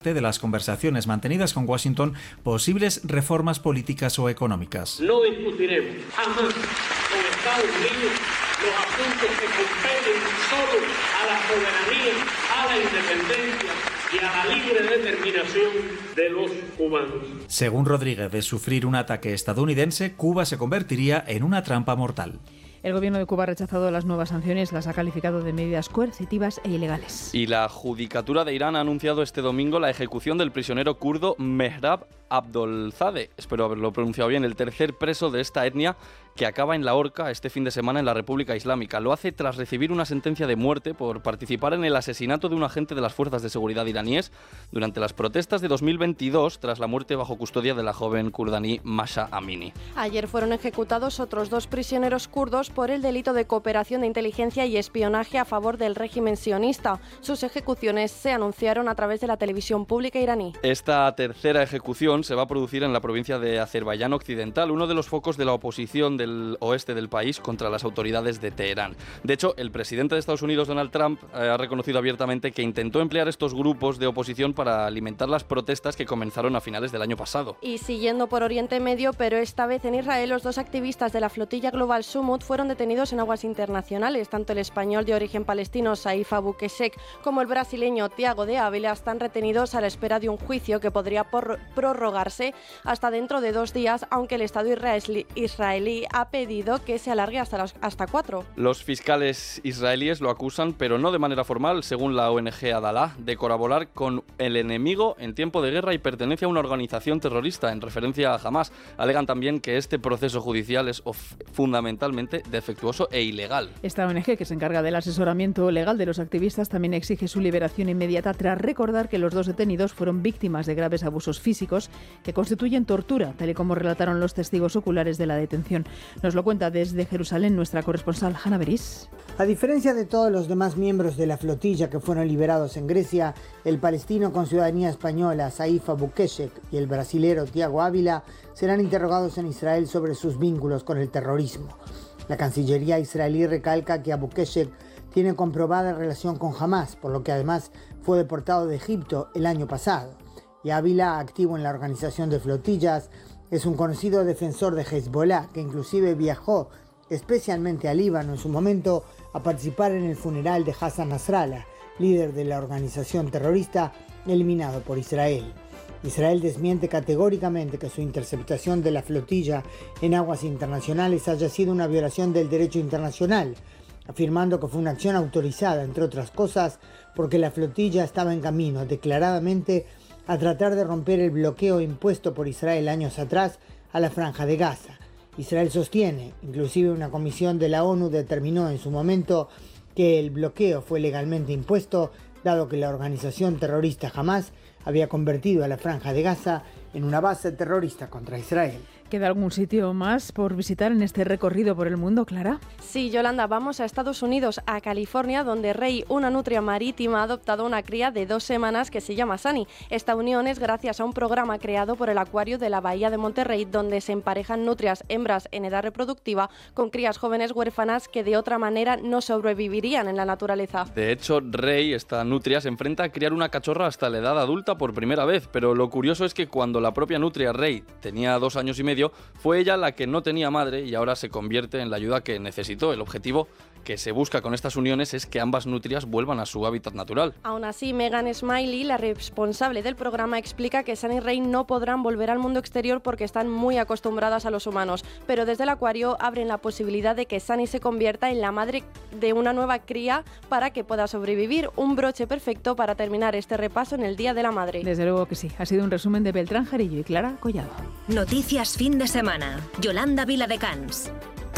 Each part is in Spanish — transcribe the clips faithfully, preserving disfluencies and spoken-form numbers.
de las conversaciones mantenidas con Washington posibles reformas políticas o económicas. No discutiremos jamás con Estados Unidos los asuntos que competen solo a la soberanía, a la independencia y a la libre determinación de los cubanos. Según Rodríguez, de sufrir un ataque estadounidense, Cuba se convertiría en una trampa mortal. El gobierno de Cuba ha rechazado las nuevas sanciones, las ha calificado de medidas coercitivas e ilegales. Y la Judicatura de Irán ha anunciado este domingo la ejecución del prisionero kurdo Mehrab Abdolzadeh, espero haberlo pronunciado bien, el tercer preso de esta etnia que acaba en la horca este fin de semana en la República Islámica. Lo hace tras recibir una sentencia de muerte por participar en el asesinato de un agente de las fuerzas de seguridad iraníes durante las protestas de dos mil veintidós tras la muerte bajo custodia de la joven kurdaní Masha Amini. Ayer fueron ejecutados otros dos prisioneros kurdos por el delito de cooperación de inteligencia y espionaje a favor del régimen sionista. Sus ejecuciones se anunciaron a través de la televisión pública iraní. Esta tercera ejecución se va a producir en la provincia de Azerbaiyán Occidental, uno de los focos de la oposición del oeste del país contra las autoridades de Teherán. De hecho, el presidente de Estados Unidos, Donald Trump, eh, ha reconocido abiertamente que intentó emplear estos grupos de oposición para alimentar las protestas que comenzaron a finales del año pasado. Y siguiendo por Oriente Medio, pero esta vez en Israel, los dos activistas de la flotilla Global Summut fueron detenidos en aguas internacionales. Tanto el español de origen palestino Saif Abu Keshek como el brasileño Tiago de Ávila están retenidos a la espera de un juicio que podría por prorrogarse hasta dentro de dos días, aunque el Estado israelí, israelí ha pedido que se alargue hasta, los, hasta cuatro. Los fiscales israelíes lo acusan, pero no de manera formal, según la O N G Adalah, de colaborar con el enemigo en tiempo de guerra y pertenece a una organización terrorista, en referencia a Hamás. Alegan también que este proceso judicial es fundamentalmente defectuoso e ilegal. Esta O N G, que se encarga del asesoramiento legal de los activistas, también exige su liberación inmediata tras recordar que los dos detenidos fueron víctimas de graves abusos físicos que constituyen tortura, tal y como relataron los testigos oculares de la detención. Nos lo cuenta desde Jerusalén nuestra corresponsal Hanna Beris. A diferencia de todos los demás miembros de la flotilla que fueron liberados en Grecia, el palestino con ciudadanía española Saif Abu Keshek y el brasilero Tiago Ávila serán interrogados en Israel sobre sus vínculos con el terrorismo. La Cancillería israelí recalca que Abu Keshek tiene comprobada relación con Hamás, por lo que además fue deportado de Egipto el año pasado. Y Ávila, activo en la organización de flotillas, es un conocido defensor de Hezbollah, que inclusive viajó especialmente a Líbano en su momento a participar en el funeral de Hassan Nasrallah, líder de la organización terrorista eliminado por Israel. Israel desmiente categóricamente que su interceptación de la flotilla en aguas internacionales haya sido una violación del derecho internacional, afirmando que fue una acción autorizada, entre otras cosas, porque la flotilla estaba en camino declaradamente a tratar de romper el bloqueo impuesto por Israel años atrás a la Franja de Gaza. Israel sostiene, inclusive una comisión de la ONU determinó en su momento que el bloqueo fue legalmente impuesto, dado que la organización terrorista Hamás había convertido a la Franja de Gaza en una base terrorista contra Israel. ¿Queda algún sitio más por visitar en este recorrido por el mundo, Clara? Sí, Yolanda, vamos a Estados Unidos, a California, donde Rey, una nutria marítima, ha adoptado una cría de dos semanas que se llama Sunny. Esta unión es gracias a un programa creado por el Acuario de la Bahía de Monterrey, donde se emparejan nutrias hembras en edad reproductiva con crías jóvenes huérfanas que de otra manera no sobrevivirían en la naturaleza. De hecho, Rey, esta nutria, se enfrenta a criar una cachorra hasta la edad adulta por primera vez, pero lo curioso es que cuando la propia nutria Rey tenía dos años y medio, fue ella la que no tenía madre y ahora se convierte en la ayuda que necesitó. El objetivo que se busca con estas uniones es que ambas nutrias vuelvan a su hábitat natural. Aún así, Megan Smiley, la responsable del programa, explica que Sunny y Rey no podrán volver al mundo exterior porque están muy acostumbradas a los humanos, pero desde el acuario abren la posibilidad de que Sunny se convierta en la madre de una nueva cría para que pueda sobrevivir. Un broche perfecto para terminar este repaso en el Día de la Madre. Desde luego que sí. Ha sido un resumen de Beltrán Jarillo y Clara Collado. Noticias fin de semana. Yolanda Viladecans.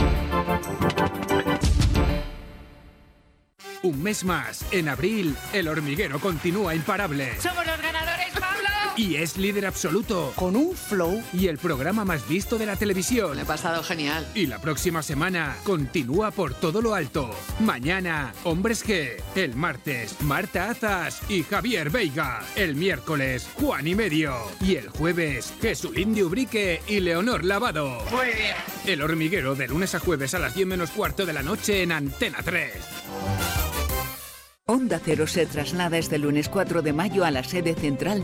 Un mes más, en abril, El Hormiguero continúa imparable. ¡Somos los ganadores, Pablo! Y es líder absoluto. Con un flow. Y el programa más visto de la televisión. Me he pasado genial. Y la próxima semana, continúa por todo lo alto. Mañana, Hombres G. El martes, Marta Azas y Javier Veiga. El miércoles, Juan y Medio. Y el jueves, Jesulín de Ubrique y Leonor Lavado. Muy bien. El Hormiguero, de lunes a jueves a las diez menos cuarto de la noche en Antena tres. Onda Cero se traslada este lunes cuatro de mayo a la sede central